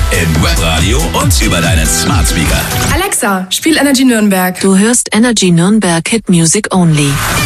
im Webradio und über deinen Smart Speaker. Alexa, spiel Energy Nürnberg. Du hörst Energy Nürnberg Hit Music Only.